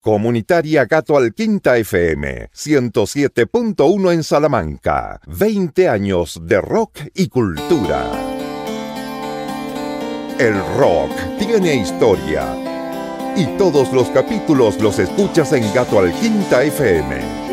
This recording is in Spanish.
Comunitaria Gato Alquinta FM, 107.1 en Salamanca. 20 años de rock y cultura. El rock tiene historia. Y todos los capítulos los escuchas en Gato Alquinta FM.